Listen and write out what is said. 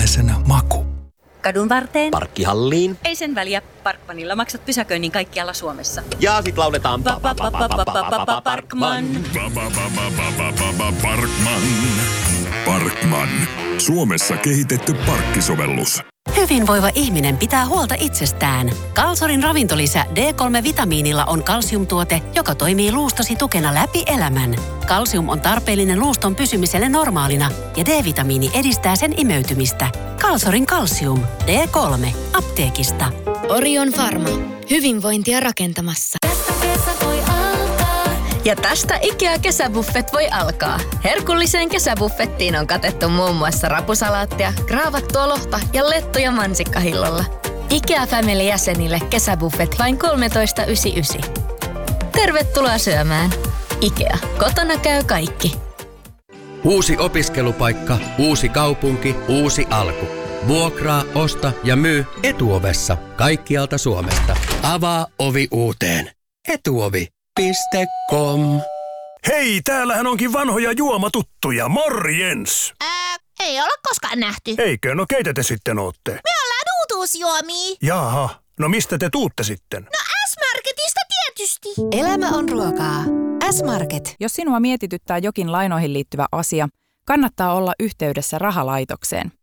ihmeellisenä maku. Kadun varteen. Parkkihalliin. Ei sen väliä. Parkmanilla maksat pysäköinnin kaikkialla Suomessa. Ja sit lauletaan Parkman. Parkman. Parkman. Suomessa kehitetty parkkisovellus. Hyvinvoiva ihminen pitää huolta itsestään. Kalsorin ravintolisä D3-vitamiinilla on kalsiumtuote, joka toimii luustosi tukena läpi elämän. Kalsium on tarpeellinen luuston pysymiselle normaalina ja D-vitamiini edistää sen imeytymistä. Kalsorin kalsium. D3. Apteekista. Orion Pharma. Hyvinvointia rakentamassa. Ja tästä IKEA-kesäbuffet voi alkaa. Herkulliseen kesäbuffettiin on katettu muun muassa rapusalaattia, graavattua lohta ja lettuja mansikkahillolla. IKEA Family-jäsenille kesäbuffet vain 13,99. Tervetuloa syömään. IKEA. Kotona käy kaikki. Uusi opiskelupaikka, uusi kaupunki, uusi alku. Vuokraa, osta ja myy Etuovessa kaikkialta Suomesta. Avaa ovi uuteen. Etuovi.com. Hei, täällähän onkin vanhoja juomatuttuja. Morjens! Ei olla koskaan nähty. Eikö? No keitä te sitten ootte? Me ollaan uutuusjuomia. Jaha, no mistä te tuutte sitten? No S-Marketista tietysti. Elämä on ruokaa. S-Market. Jos sinua mietityttää jokin lainoihin liittyvä asia, kannattaa olla yhteydessä rahalaitokseen.